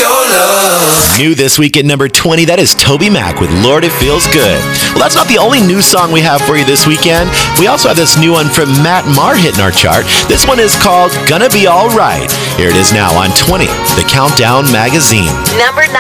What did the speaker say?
New this week at number 20, that is Toby Mac with Lord It Feels Good. Well, that's not the only new song we have for you this weekend. We also have this new one from Matt Maher hitting our chart. This one is called Gonna Be Alright. Here it is now on 20, The Countdown Magazine. Number 19.